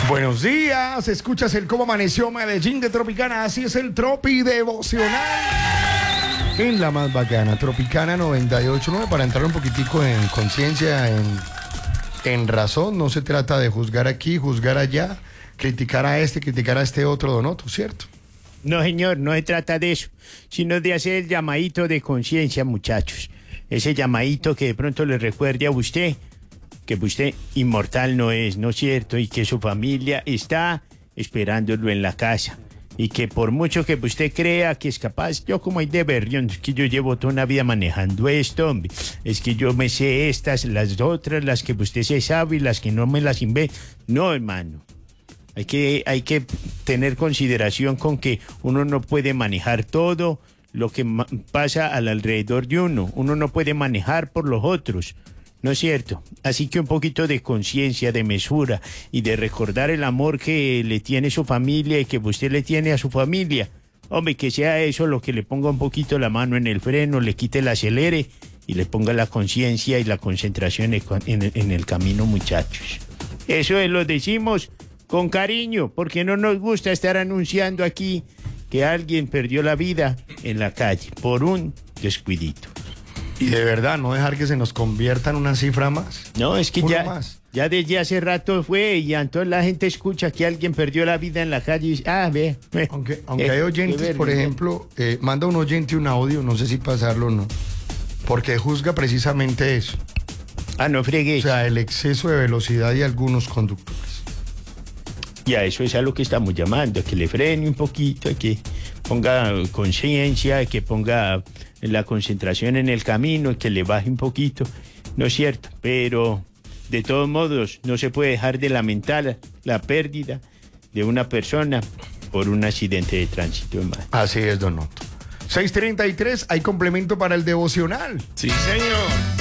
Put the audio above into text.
Buenos días, escuchas el Cómo Amaneció Medellín de Tropicana, así es el Tropi Devocional. En la más bacana, Tropicana 98.9, para entrar un poquitico en conciencia, en razón. No se trata de juzgar aquí, juzgar allá, criticar a este otro Donoto, ¿cierto? No, señor, no se trata de eso, sino de hacer el llamadito de conciencia, muchachos. Ese llamadito que de pronto le recuerde a usted que usted inmortal no es, ¿no es cierto? Y que su familia está esperándolo en la casa. Y que por mucho que usted crea que es capaz, yo como hay de berrión, es que yo llevo toda una vida manejando esto, hombre. Es que yo me sé estas, las otras, las que usted se sabe y las que no me las invento. No, hermano. Hay que tener consideración con que uno no puede manejar todo lo que pasa al alrededor de uno. Uno no puede manejar por los otros. ¿No es cierto? Así que un poquito de conciencia, de mesura y de recordar el amor que le tiene su familia y que usted le tiene a su familia. Hombre, que sea eso lo que le ponga un poquito la mano en el freno, le quite el acelere y le ponga la conciencia y la concentración en el camino, muchachos. Eso lo decimos con cariño, porque no nos gusta estar anunciando aquí que alguien perdió la vida en la calle por un descuidito. Y de verdad, no dejar que se nos convierta en una cifra más. No, es que ya desde hace rato fue y entonces la gente escucha que alguien perdió la vida en la calle y dice, ve. Aunque hay oyentes, por ejemplo, manda un oyente un audio, no sé si pasarlo o no, porque juzga precisamente eso. No fregué. O sea, el exceso de velocidad de algunos conductores. Y a eso es a lo que estamos llamando, a que le frene un poquito, a que ponga conciencia, a que ponga la concentración en el camino, que le baje un poquito, ¿no es cierto? Pero de todos modos no se puede dejar de lamentar la pérdida de una persona por un accidente de tránsito, hermano. Así es, Donoto. 6:33, hay complemento para el devocional. Sí, señor.